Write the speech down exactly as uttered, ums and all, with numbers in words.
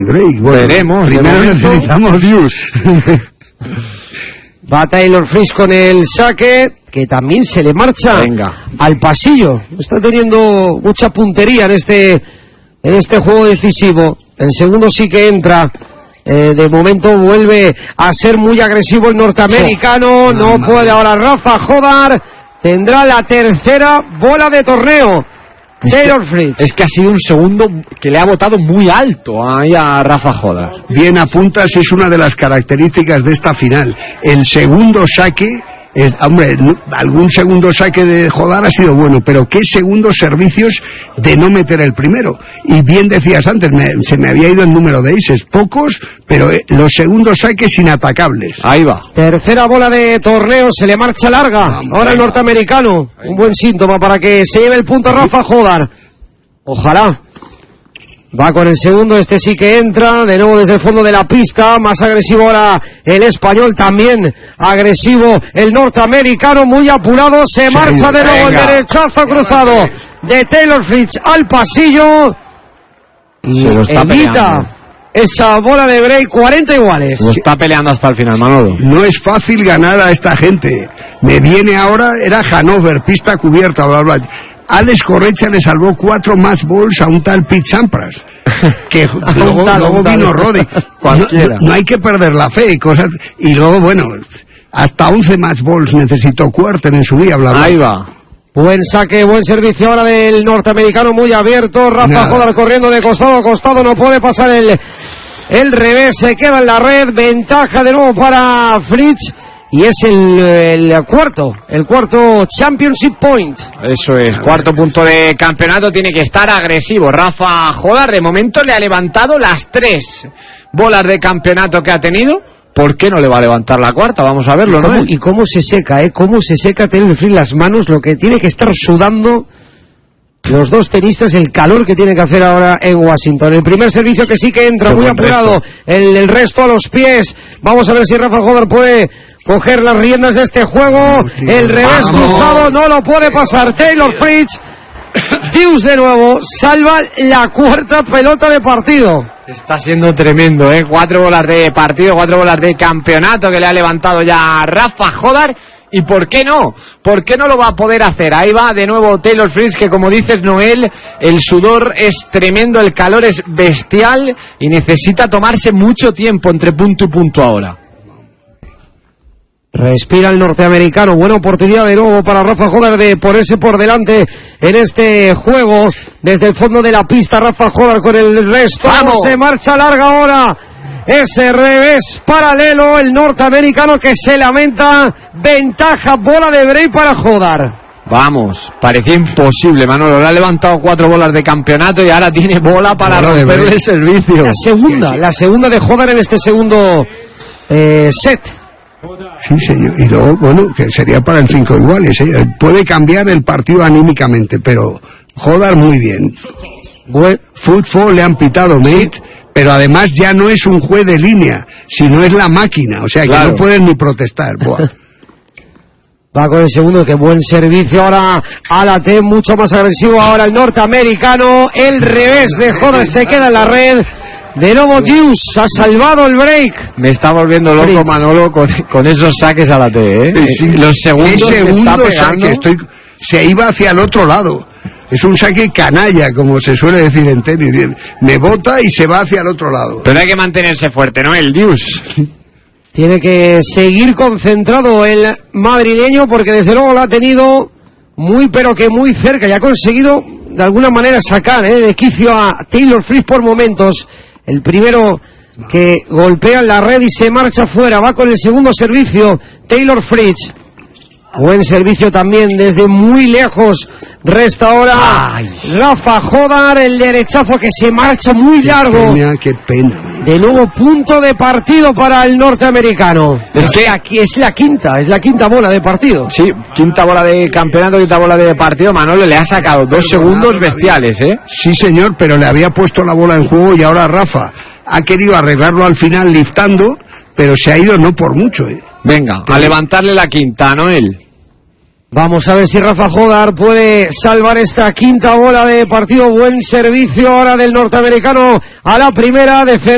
Drake. Bueno, veremos. Primero necesitamos Dios. Va Taylor Fritz con el saque, que también se le marcha Venga. al pasillo. Está teniendo mucha puntería en este, en este juego decisivo. El segundo sí que entra. Eh, de momento vuelve a ser muy agresivo el norteamericano. Oh, no puede ahora Rafa Jodar. Tendrá la tercera bola de torneo. Es Taylor que, Fritz. es que ha sido un segundo que le ha botado muy alto ahí a Rafa Jodar. Bien apuntas, es una de las características de esta final. El segundo saque, es, hombre, algún segundo saque de Jodar ha sido bueno, pero qué segundos servicios de no meter el primero. Y bien decías antes, me, se me había ido el número de aces, pocos, pero eh, los segundos saques inatacables. Ahí va. Tercera bola de torneo, se le marcha larga. Vamos, ahora el venga. norteamericano. Un buen síntoma para que se lleve el punto a Rafa Jodar. Ojalá. Va con el segundo, este sí que entra, de nuevo desde el fondo de la pista, más agresivo ahora el español, también agresivo el norteamericano, muy apurado, se Sí, marcha de nuevo venga. el derechazo cruzado de Taylor Fritz al pasillo y Se lo está evita peleando. esa bola de break, cuarenta iguales. Lo está peleando hasta el final, Manolo. No es fácil ganar a esta gente. Me viene ahora, era Hanover, pista cubierta, bla, bla. Alex Correcha le salvó cuatro más balls a un tal Pete Sampras. Que luego, tal, luego un tal. vino Roddy. Cualquiera. No, no hay que perder la fe y cosas. Y luego, bueno, hasta once más balls necesitó Cuerten en su día, bla, bla. Ahí va. Buen saque, buen servicio ahora del norteamericano, muy abierto. Rafa Nada. Jodar corriendo de costado a costado, no puede pasar el, el revés, se queda en la red. Ventaja de nuevo para Fritz. Y es el, el cuarto, el cuarto Championship Point. Eso es, cuarto punto de campeonato, tiene que estar agresivo. Rafa Jodar de momento le ha levantado las tres bolas de campeonato que ha tenido. ¿Por qué no le va a levantar la cuarta? Vamos a verlo, ¿Y cómo, ¿no? y cómo se seca, eh? Cómo se seca Taylor Fritz las manos, lo que tiene que estar sudando los dos tenistas, el calor que tiene que hacer ahora en Washington. El primer servicio que sí que entra, Qué muy buen apurado, el, el resto a los pies. Vamos a ver si Rafa Jodar puede coger las riendas de este juego. El revés Vamos. cruzado no lo puede pasar Taylor Fritz. Deus de nuevo salva la cuarta pelota de partido. Está siendo tremendo, ¿eh? Cuatro bolas de partido, cuatro bolas de campeonato que le ha levantado ya Rafa Jodar. ¿Y por qué no? ¿Por qué no lo va a poder hacer? Ahí va de nuevo Taylor Fritz, que como dices, Noel, el sudor es tremendo, el calor es bestial y necesita tomarse mucho tiempo entre punto y punto ahora. Respira el norteamericano, buena oportunidad de nuevo para Rafa Jodar de ponerse por delante en este juego. Desde el fondo de la pista, Rafa Jodar con el resto. ¡Vamos! Se marcha larga ahora. Ese revés paralelo, el norteamericano que se lamenta. Ventaja, bola de break para Jodar. Vamos, parecía imposible, Manolo. Le ha levantado cuatro bolas de campeonato y ahora tiene bola para Bola de romperle break. el servicio. La segunda, la segunda de Jodar en este segundo eh, set. Sí, señor. Y luego, bueno, que sería para el cinco iguales, ¿eh? Puede cambiar el partido anímicamente, pero Jodar muy bien. Buen, Fútbol le han pitado, mate, pero además ya no es un juez de línea, sino es la máquina, o sea que Claro. no pueden ni protestar. Buah. Va con el segundo, que buen servicio ahora a la T, mucho más agresivo ahora el norteamericano. El revés de Jodar se queda en la red. De nuevo Deus ha salvado el break. Me está volviendo loco, Fritz. Manolo, con, con esos saques a la T, ¿eh? Sí, Los segundos ¿Qué que segundo está pegando. saque? Estoy, se iba hacia el otro lado. Es un saque canalla, como se suele decir en tenis. Me bota y se va hacia el otro lado. Pero hay que mantenerse fuerte, ¿no? El Deus. Tiene que seguir concentrado el madrileño, porque desde luego lo ha tenido muy pero que muy cerca y ha conseguido de alguna manera sacar eh, de quicio a Taylor Fritz por momentos. El primero que golpea en la red y se marcha fuera. Va con el segundo servicio Taylor Fritz. Buen servicio también desde muy lejos. Resta ahora Ay. Rafa Jodar, el derechazo que se marcha muy largo. Pena, qué pena. De nuevo punto de partido para el norteamericano. Es Es, que- aquí es la quinta, es la quinta bola de partido. Sí, quinta bola de campeonato, quinta bola de partido. Manolo le ha sacado dos segundos bestiales, ¿eh? Sí, señor, pero le había puesto la bola en juego y ahora Rafa ha querido arreglarlo al final liftando, pero se ha ido no por mucho, ¿eh? Venga, a levantarle la quinta, Noel. Vamos a ver si Rafa Jodar puede salvar esta quinta bola de partido. Buen servicio ahora del norteamericano a la primera defensa.